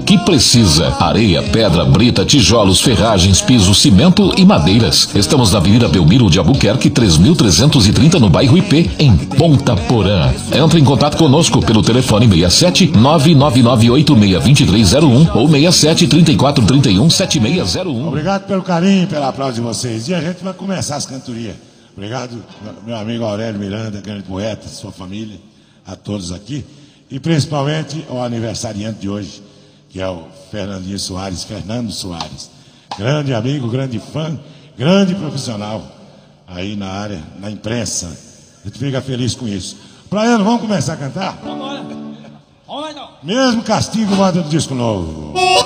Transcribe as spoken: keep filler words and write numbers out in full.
que precisa: areia, pedra, brita, tijolos, ferragens, piso, cimento e madeiras. Estamos na Avenida Belmiro de Albuquerque, três mil trezentos e trinta, no bairro I P, em Ponta Porã. Entre em contato conosco pelo telefone seis sete nove nove nove oito seis dois três zero um ou seis sete três quatro três um sete seis zero um. Obrigado pelo carinho, pela aplauso de vocês. E a gente vai começar as cantorias. Obrigado, meu amigo Aurélio Miranda, grande poeta, sua família, a todos aqui. E principalmente ao aniversariante de hoje, que é o Fernandinho Soares, Fernando Soares. Grande amigo, grande fã, grande profissional aí na área, na imprensa. A gente fica feliz com isso. Praiano, vamos começar a cantar? Vamos lá. Vamos lá então. Mesmo castigo manda do disco novo.